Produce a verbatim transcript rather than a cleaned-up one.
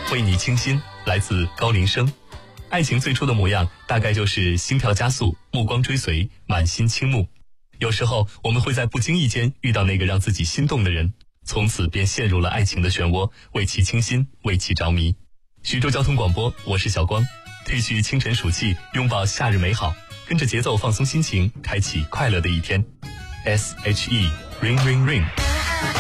为你倾心，来自高林生。爱情最初的模样，大概就是心跳加速，目光追随，满心倾慕。有时候我们会在不经意间遇到那个让自己心动的人，从此便陷入了爱情的漩涡，为其倾心，为其着迷。徐州交通广播，我是小光，褪去清晨暑气，拥抱夏日美好，跟着节奏放松心情，开启快乐的一天。S H E Ring Ring Ring。